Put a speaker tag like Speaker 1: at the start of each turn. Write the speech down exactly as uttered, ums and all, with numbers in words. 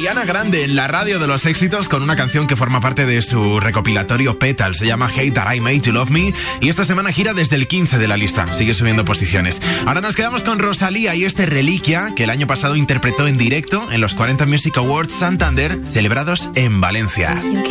Speaker 1: Ariana Grande en la radio de los éxitos con una canción que forma parte de su recopilatorio Petal. Se llama Hate That I Made You Love Me y esta semana gira desde el quince de la lista. Sigue subiendo posiciones. Ahora nos quedamos con Rosalía y este Reliquia que el año pasado interpretó en directo en los cuarenta Music Awards Santander celebrados en Valencia.